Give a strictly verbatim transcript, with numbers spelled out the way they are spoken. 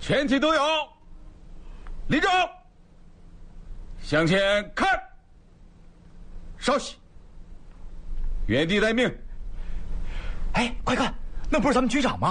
全体都有。立正，向前看，稍息，原地待命。 哎，快看，那不是咱们局长吗？